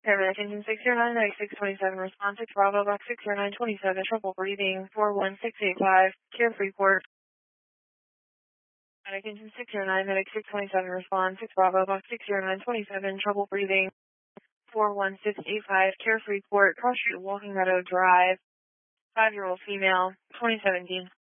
Paramedic Engine 609, Medic 627, response 6 Bravo, Box 60927, trouble breathing, 41685, Care Freeport. Medic Engine 609, Medic 627, response 6 Bravo, Box 60927, trouble breathing, 41685, Care Freeport, Cross Street, Walking Meadow Drive, 5-year-old female, 2017.